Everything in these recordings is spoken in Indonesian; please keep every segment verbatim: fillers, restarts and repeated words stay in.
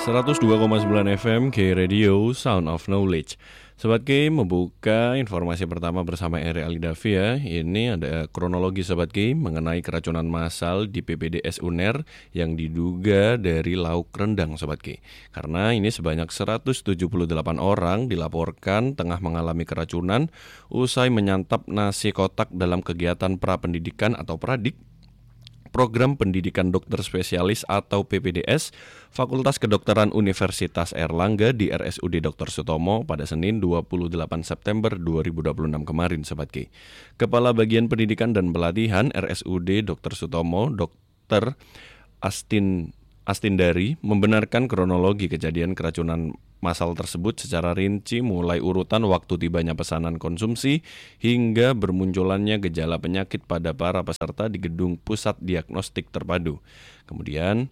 seratus dua koma sembilan F M K Radio Sound of Knowledge. Sobat K membuka informasi pertama bersama Eri Alidavia. Ini ada kronologi Sobat K mengenai keracunan massal di P P D S U N E R yang diduga dari lauk rendang Sobat K. Karena ini sebanyak seratus tujuh puluh delapan orang dilaporkan tengah mengalami keracunan usai menyantap nasi kotak dalam kegiatan prapendidikan atau pradik Program Pendidikan Dokter Spesialis atau P P D S Fakultas Kedokteran Universitas Airlangga di R S U D Dokter Sutomo pada Senin dua puluh delapan September dua ribu dua puluh enam kemarin Sobat K. Kepala Bagian Pendidikan dan Pelatihan R S U D Dokter Sutomo, Dokter Astin Astindari membenarkan kronologi kejadian keracunan massal tersebut secara rinci mulai urutan waktu tibanya pesanan konsumsi hingga bermunculannya gejala penyakit pada para peserta di gedung Pusat Diagnostik Terpadu. Kemudian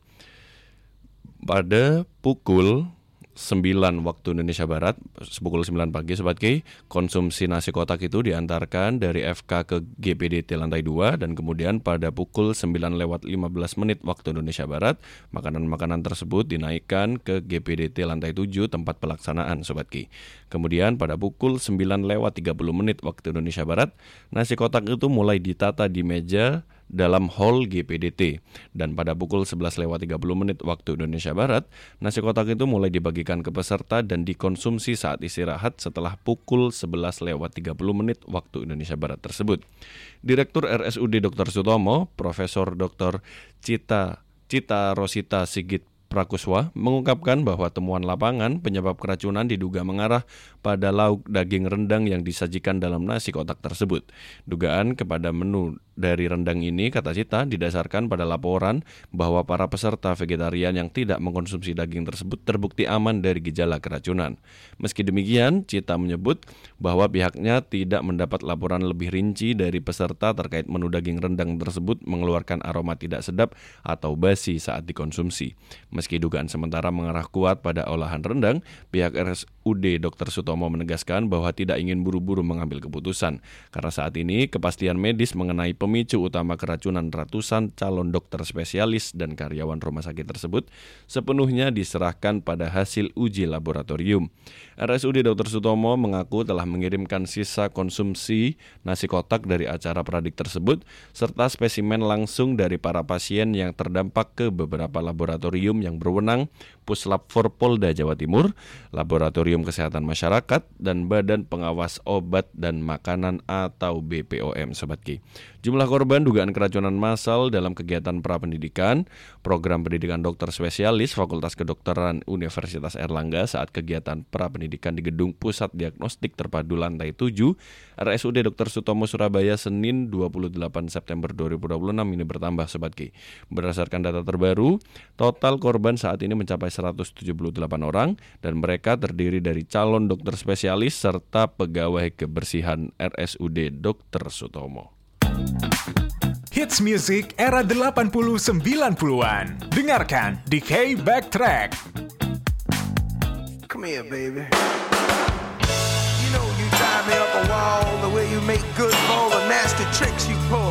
pada pukul sembilan waktu Indonesia Barat, pukul sembilan pagi Sobat K, konsumsi nasi kotak itu diantarkan dari F K ke G P D T lantai dua dan kemudian pada pukul sembilan lewat lima belas menit waktu Indonesia Barat, makanan-makanan tersebut dinaikkan ke G P D T lantai tujuh tempat pelaksanaan Sobat K. Kemudian pada pukul sembilan lewat tiga puluh menit waktu Indonesia Barat, nasi kotak itu mulai ditata di meja dalam hall G P D T dan pada pukul sebelas lewat tiga puluh menit waktu Indonesia Barat, nasi kotak itu mulai dibagikan ke peserta dan dikonsumsi saat istirahat setelah pukul sebelas lewat tiga puluh menit waktu Indonesia Barat tersebut. Direktur R S U D Dokter Sutomo, Profesor Doktor Cita Cita Rosita Sigit Prakuswa mengungkapkan bahwa temuan lapangan penyebab keracunan diduga mengarah pada lauk daging rendang yang disajikan dalam nasi kotak tersebut. Dugaan kepada menu dari rendang ini, kata Cita, didasarkan pada laporan bahwa para peserta vegetarian yang tidak mengkonsumsi daging tersebut terbukti aman dari gejala keracunan. Meski demikian, Cita menyebut bahwa pihaknya tidak mendapat laporan lebih rinci dari peserta terkait menu daging rendang tersebut mengeluarkan aroma tidak sedap atau basi saat dikonsumsi. Meski dugaan sementara mengarah kuat pada olahan rendang, pihak R S U D Dokter Sutomo menegaskan bahwa tidak ingin buru-buru mengambil keputusan. Karena saat ini kepastian medis mengenai pemicu utama keracunan ratusan calon dokter spesialis dan karyawan rumah sakit tersebut sepenuhnya diserahkan pada hasil uji laboratorium. R S U D Dokter Sutomo mengaku telah mengirimkan sisa konsumsi nasi kotak dari acara pradik tersebut serta spesimen langsung dari para pasien yang terdampak ke beberapa laboratorium yang berwenang, Puslap Forpolda Jawa Timur, Laboratorium Kesehatan Masyarakat, dan Badan Pengawas Obat dan Makanan atau B P O M Sobat K. Jumlah korban dugaan keracunan massal dalam kegiatan prapendidikan, program pendidikan dokter spesialis Fakultas Kedokteran Universitas Airlangga saat kegiatan prapendidikan di gedung Pusat Diagnostik Terpadu lantai tujuh, R S U D Dokter Sutomo Surabaya Senin dua puluh delapan September dua ribu dua puluh enam ini bertambah Sobat K. Berdasarkan data terbaru, total korban saat ini mencapai seratus tujuh puluh delapan orang dan mereka terdiri dari calon dokter spesialis serta pegawai kebersihan R S U D Dokter Sutomo. Hits music era delapan puluh sembilan puluhan. Dengarkan di K Backtrack. Come here, baby. You know you drive me up a wall the way you make good for all the nasty tricks you pull.